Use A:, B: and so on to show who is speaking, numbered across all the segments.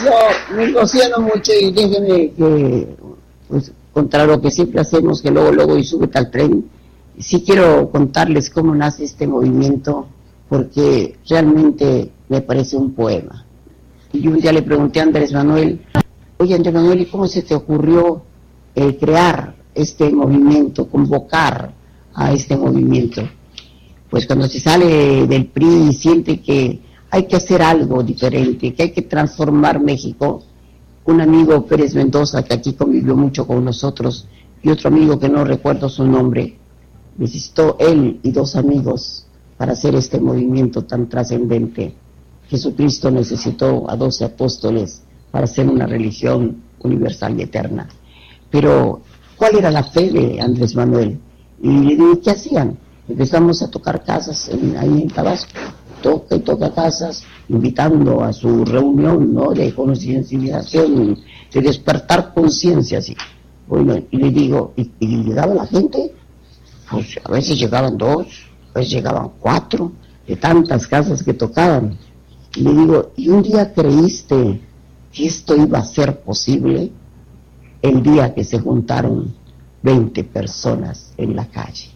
A: No, me emociono mucho y déjeme que, pues, contra lo que siempre hacemos, que luego y súbete al tren, sí quiero contarles cómo nace este movimiento, porque realmente me parece un poema. Y un día le pregunté a Andrés Manuel, oye Andrés Manuel, ¿y cómo se te ocurrió crear este movimiento, convocar a este movimiento? Pues cuando se sale del PRI y siente que hay que hacer algo diferente, que hay que transformar México, un amigo, Pérez Mendoza, que aquí convivió mucho con nosotros, y otro amigo que no recuerdo su nombre, necesitó él y 2 amigos para hacer este movimiento tan trascendente. Jesucristo necesitó a 12 apóstoles para hacer una religión universal y eterna. Pero, ¿cuál era la fe de Andrés Manuel? Y le digo, ¿qué hacían? Empezamos a tocar casas ahí en Tabasco, toca casas, invitando a su reunión, ¿no?, de concienciación, de despertar conciencia, así. Bueno, y le digo, ¿y llegaba la gente? Pues a veces llegaban 2, a veces llegaban 4, de tantas casas que tocaban. Y le digo, ¿y un día creíste que esto iba a ser posible? El día que se juntaron 20 personas en la calle.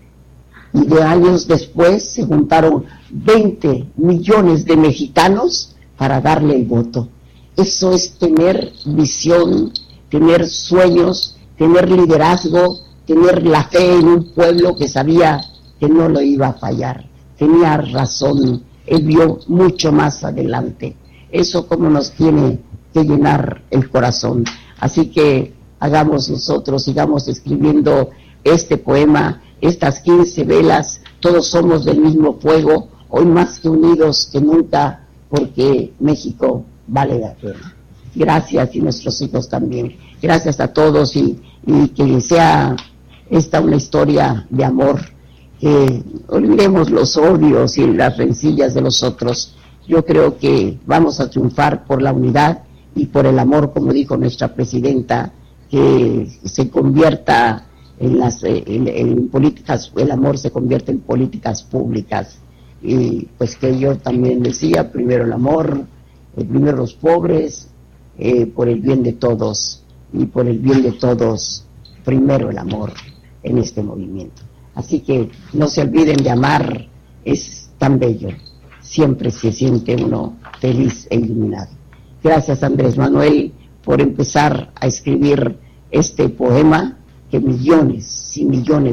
A: Y de años después se juntaron 20 millones de mexicanos para darle el voto. Eso es tener visión, tener sueños, tener liderazgo, tener la fe en un pueblo que sabía que no lo iba a fallar. Tenía razón, él vio mucho más adelante. Eso como nos tiene que llenar el corazón. Así que hagamos nosotros, sigamos escribiendo este poema, estas 15 velas, todos somos del mismo fuego, hoy más que unidos que nunca, porque México vale la pena. Gracias, y nuestros hijos también. Gracias a todos, y que sea esta una historia de amor, que olvidemos los odios y las rencillas de los otros. Yo creo que vamos a triunfar por la unidad y por el amor, como dijo nuestra presidenta, que se convierta en políticas, el amor se convierte en políticas públicas. Y pues que yo también decía, primero el amor, primero los pobres, por el bien de todos, y por el bien de todos, primero el amor en este movimiento. Así que no se olviden de amar, es tan bello, siempre se siente uno feliz e iluminado. Gracias, Andrés Manuel, por empezar a escribir este poema que millones y millones